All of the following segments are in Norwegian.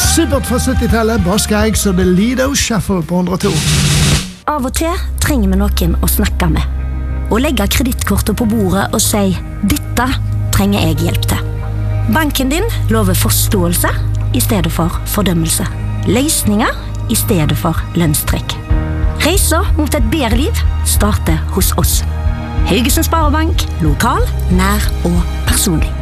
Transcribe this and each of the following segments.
Supert fra 70-tallet, Boss Skaggs og The Lido Shuffle på 102. Av og til trenger vi noen å snakke med. Og legge kredittkortet på bordet og si, dette trenger jeg hjelp til. Banken din lover forståelse i stedet for fordømmelse. Løsninger i stedet for lønnstrekk. Reiser mot et bedre liv starter hos oss. Haugesund Sparebank, lokal, nær og personlig.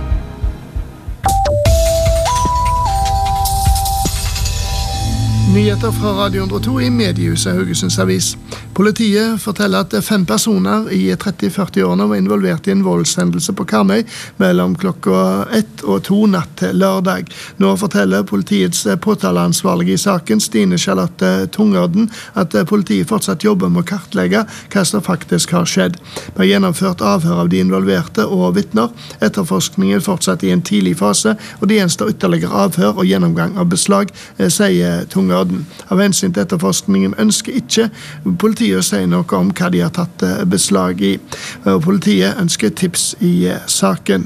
Nyheter fra Radio 102 i Mediehuset Haugesunds Avis. Politiet forteller at 5 personer i 30-40-årene var involvert i en voldshendelse på Karmøy mellom klokka 1 og 2 natt til lørdag. Nå forteller politiets påtaleansvarlige i saken, Stine Charlotte Tungørden, at politiet fortsatt jobber med å kartlegge hva som faktisk har skjedd. Vi har gjennomført avhør av de involverte og vittner. Etterforskningen fortsatt i en tidlig fase, og det gjenstår ytterligere avhør og gjennomgang av beslag, sier Tungørden. Av hensyn til etterforskningen ønsker ikke politiet å si noe om hva de har tatt beslag i. Politiet ønsker tips i saken.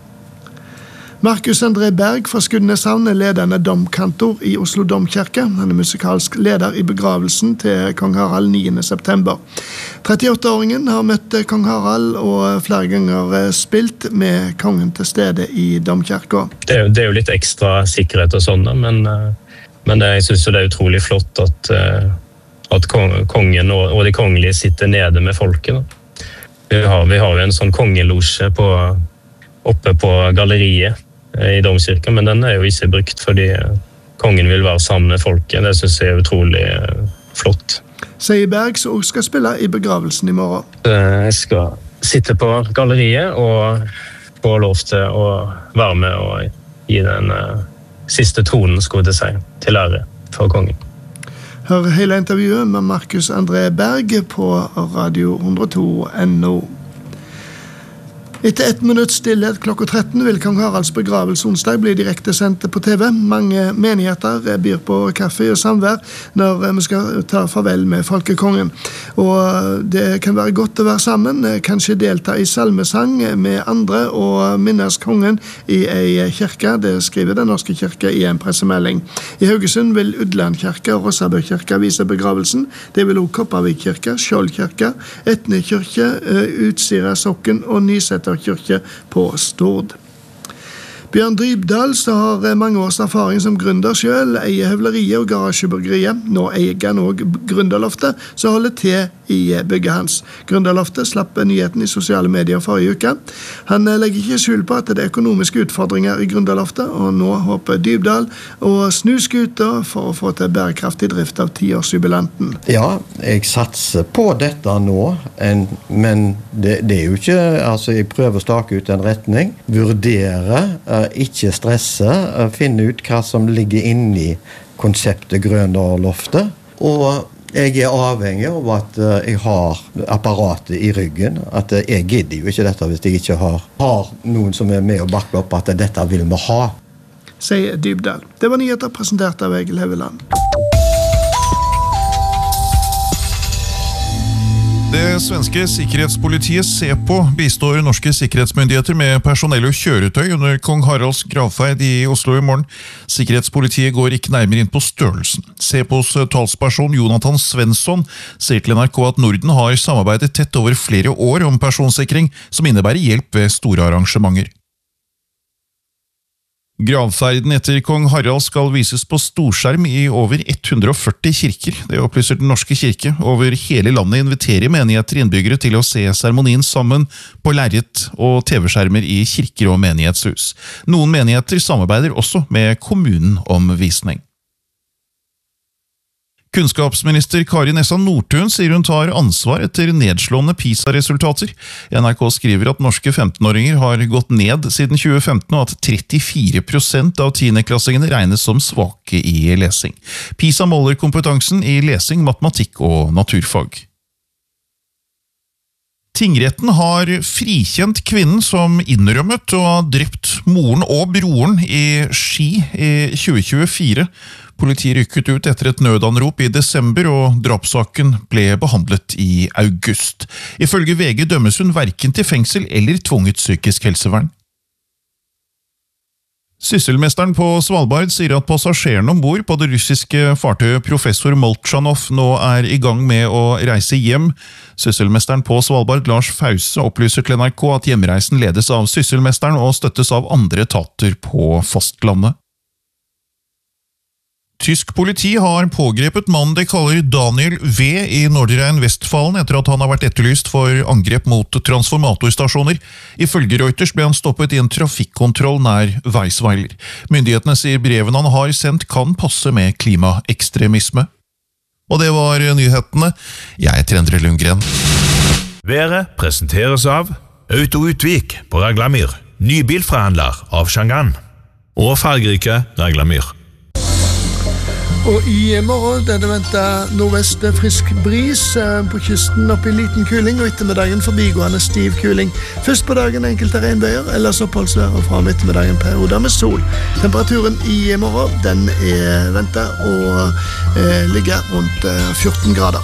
Markus André Berg fra Skudeneshavn er ledende domkantor i Oslo Domkirke. Han er musikalsk leder i begravelsen til kong Harald 9. september. 38-åringen har møtt kong Harald og flere ganger spilt med kongen til stede i Domkirka. Det er jo litt ekstra sikkerhet og sånn, men jeg synes det er utrolig flott at kongen og de kongelige sitter nede med folket. Vi har jo en sånn kongelosje oppe på galleriet i Domkirken, men den er jo ikke brukt fordi kongen vil være sammen med folket. Det synes jeg er utrolig flott. Sier Berg, som også skal spille i begravelsen i morgen. Jeg skal sitte på galleriet og få lov til å være med og gi den siste tonen, skulle jeg si, til ære for kongen. Hør hele intervjuet med Markus André Berg på Radio 102.no. Etter 1 minutt stillhet klokka 13 vil kong Haralds begravelse onsdag bli direkte sendt på TV. Mange menigheter byr på kaffe og samvær når vi skal ta farvel med folkekongen. Og det kan være godt å være sammen, kanskje delta i salmesang med andre og minnes kongen i en kirke. Det skriver Den norske kirke i en pressemelding. I Haugesund vil Udland kirke og Rossabø kirke vise begravelsen. Det vil også Kopervik kirke, Skjold kirke, Etne kirke, Utsira sokken og Nysetter kirke på Stord. Bjørn Drybdal, som har mange års erfaring som gründer selv, eier høvleriet og garasjebryggeriet. Nå eier han også Gründerloftet, som holder til i bygget hans. Gründerloftet slapp nyheten i sosiale medier forrige uke. Han legger ikke skjul på at det er økonomiske utfordringer i Gründerloftet, og nå håper Dybdal å snu skuta for å få til bærekraftig drift av 10-årsjubilanten. Ja, jeg satser på dette nå, men det er jo ikke, altså jeg prøver å stake ut en retning, vurdere, ikke stresse, finne ut hva som ligger inne i konseptet Gründerloftet, og jeg er avhengig av at jeg har apparatet i ryggen, at jeg gidder jo ikke dette hvis jeg ikke har noen som er med og bakker opp at dette vil vi ha. Sier Dybdal. Det var nyheter presentert av Egil Heveland. Det svenske sikkerhetspolitiet SEPO bistår norske sikkerhetsmyndigheter med personell og kjøretøy under kong Haralds gravferd i Oslo i morgen. Sikkerhetspolitiet går ikke nærmere inn på størrelsen. SEPOs talsperson Jonathan Svensson sier til NRK at Norden har samarbeidet tett over flere år om personsikring, som innebærer hjelp ved store arrangementer. Gravferden etter kong Harald skal vises på storskjerm i over 140 kirker. Det opplyser Den norske kirke. Over hele landet inviterer menigheter innbyggere til å se seremonien sammen på lerret og TV-skjermer i kirker og menighetshus. Noen menigheter samarbeider også med kommunen om visning. Kunnskapsminister Kari Nessa Nordtun sier hun tar ansvar etter nedslående PISA-resultater. NRK skriver at norske 15-åringer har gått ned siden 2015, og at 34% av 10-klassingene regnes som svake i lesing. PISA måler kompetansen i lesing, matematikk og naturfag. Tingretten har frikjent kvinnen som innrømmet å ha drept moren og broren i Ski i 2024. Politiet rykket ut etter et nødanrop i desember, og drapssaken ble behandlet i august. Ifølge VG dømmes hun hverken til fengsel eller tvunget psykisk helsevern. Sysselmesteren på Svalbard sier at passasjerene ombord på det russiske fartøyet Professor Molchanov nå I gang med å reise hjem. Sysselmesteren på Svalbard, Lars Fause, opplyser til NRK at hjemreisen ledes av sysselmesteren og støttes av andre etater på fastlandet. Tysk politi har pågrepet mannen de kaller Daniel V. I Nordrhein-Westfalen etter at han har vært etterlyst for angrep mot transformatorstasjoner. Ifølge Reuters ble han stoppet I en trafikkontroll nær Weisweiler. Myndighetene sier brevene han har sendt kan passe med klimaekstremisme. Og det var nyhetene. Jeg heter Endre Lundgren. Været presenteres av Auto Utvik på Raglamyr, nybilforhandler av Shangan og fargerike Raglamyr. Og I morgen det ventet nordvest frisk bris på kysten opp I liten kuling, og ettermiddagen forbigående stiv kuling. Først på dagen enkelte regnbøyer, ellers oppholdsvær og fra ettermiddagen perioder med sol. Temperaturen I morgen den ventet å ligge rundt 14 grader.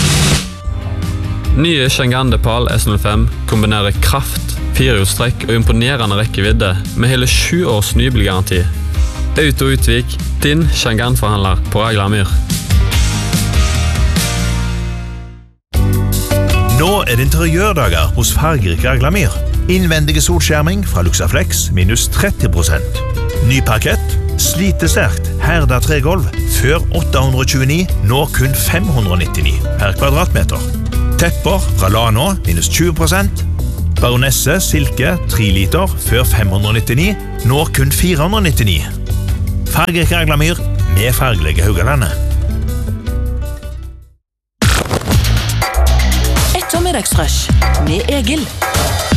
Nye Shangan Depal S05 kombinerer kraft, 4-hjulstrekk og imponerende rekkevidde med hele 7 års nybilgaranti. Auto Utvik, din Shangan-forhandler på Raglamyr. Nå det interiørdager hos fargerike Raglamyr. Innvendige solskjerming fra Luxaflex minus 30%. Ny parkett, slitesterkt, herda tregolv, før 829, nå kun 599 per kvadratmeter. Tepper fra Lano minus 20%. Baronesse silke 3 liter, før 599, nå kun 499. Fargerike Raglamyr med fargelige Haugalandet. Ettermiddagsrush med Egil.